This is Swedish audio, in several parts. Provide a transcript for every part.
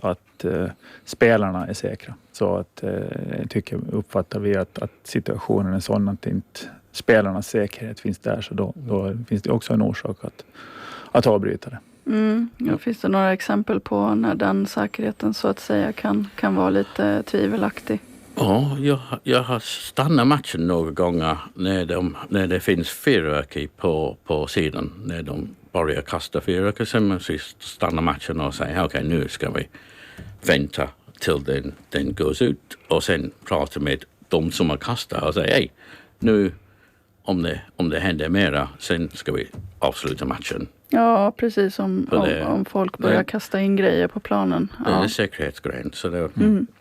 att spelarna är säkra. Så att uppfattar vi att situationen är sån att inte spelarnas säkerhet finns där, så då finns det också en orsak att avbryta det. Ja, finns det några exempel på när den säkerheten så att säga kan vara lite tvivelaktig? Ja, jag har stannat matchen några gånger när det finns fyrverkeri på sidan. När de börjar kasta fyrverkeri, sen måste vi stanna matchen och säga okej, nu ska vi vänta till den goes ut och sen prata med de som har kastat och säga hej, nu om det händer mera, sen ska vi avsluta matchen. Ja, precis, om folk börjar kasta in grejer på planen. Det är säkerhetsgrejen. Så det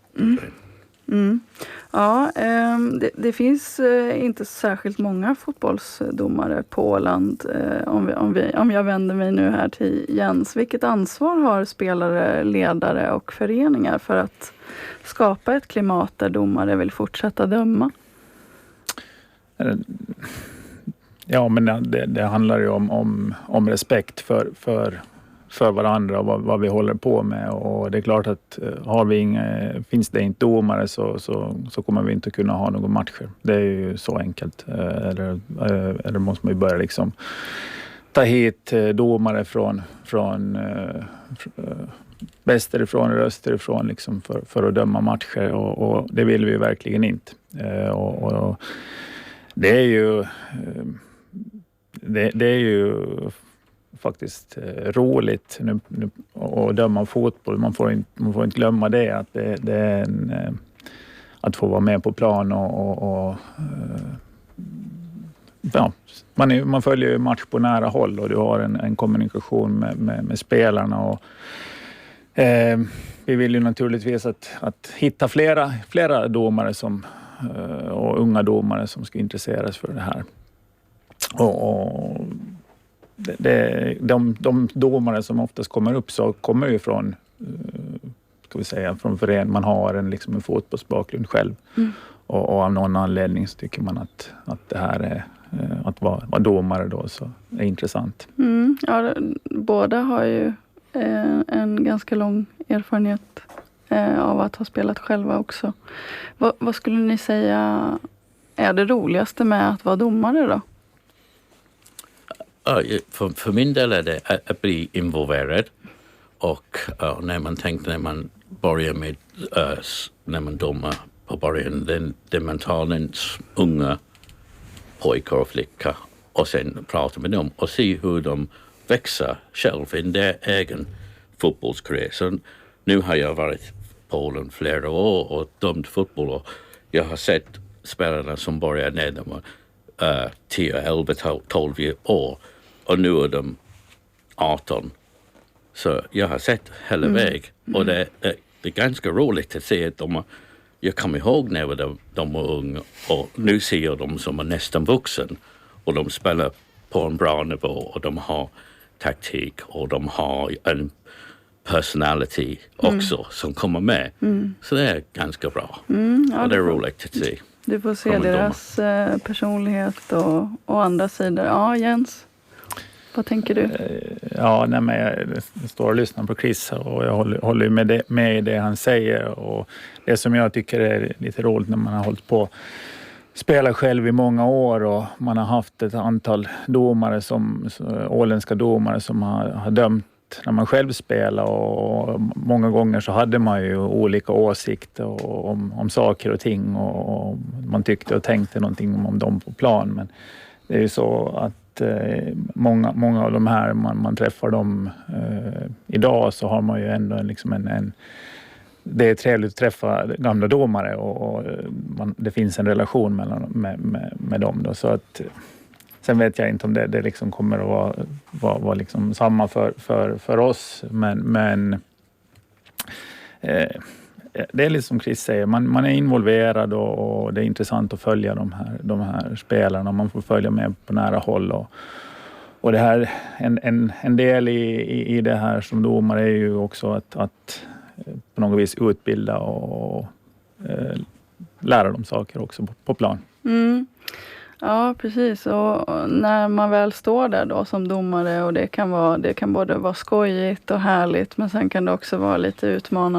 Ja, det finns inte särskilt många fotbollsdomare på Åland. Om jag vänder mig nu här till Jens. Vilket ansvar har spelare, ledare och föreningar för att skapa ett klimat där domare vill fortsätta döma? Ja, men det handlar ju om respekt för varandra och vad vi håller på med, och det är klart att finns det inte domare så kommer vi inte kunna ha några matcher. Det är ju så enkelt. Eller måste man ju börja liksom ta hit domare från västerifrån och österifrån liksom för att döma matcher, och det vill vi verkligen inte. Och det är ju faktiskt roligt nu att döma fotboll. Man får inte glömma det, att det är att få vara med på plan och man följer ju match på nära håll, och du har en kommunikation med spelarna, och vi vill ju naturligtvis att hitta flera domare och unga domare som ska intresseras för det här. Och de domare som oftast kommer upp så kommer ju från föreningen. Man har en fotbollsbakgrund själv. Och av någon anledning så tycker man att det här är att vara domare då så är intressant. Ja, båda har ju en ganska lång erfarenhet av att ha spelat själva också. Vad skulle ni säga är det roligaste med att vara domare då? För min del är det att bli involverad, och när man börjar med när man domar på början, man tar en unga pojkar och flickor och sen pratar med dem och se hur de växer själv i deras egen fotbollskarriär. Så nu har jag varit i Polen flera år och dömt fotboll, och jag har sett spelarna som börjar när de var 10, 11, 12 år. Och nu är de 18. Så jag har sett hela väg. Och det är ganska roligt att se att jag kommer ihåg när de var unga. Och nu ser jag dem som är nästan vuxen. Och de spelar på en bra nivå. Och de har taktik. Och de har en personality också som kommer med. Så det är ganska bra. Och det är roligt att se. Du får se deras personlighet och andra sidor. Ja, Jens. Vad tänker du? Ja, men jag står och lyssnar på Chris och jag håller med i det han säger. Och det som jag tycker är lite roligt när man har hållit på spela själv i många år, och man har haft ett antal domare åländska domare som har dömt när man själv spelar, och många gånger så hade man ju olika åsikter om saker och ting, och man tyckte och tänkte någonting om dem på plan, men det är ju så att många av de här man träffar dem idag, så har man ju ändå det är trevligt att träffa gamla domare, och det finns en relation med dem då, så att sen vet jag inte om det liksom kommer att vara liksom samma för oss, men det är liksom Chris säger, man är involverad, och det är intressant att följa de här spelarna. Man får följa med på nära håll, och det här en del i det här som domare är ju också att på något vis utbilda och lära dem saker också på plan. Ja, precis. Och när man väl står där då som domare, och det kan både vara skojigt och härligt, men sen kan det också vara lite utmanande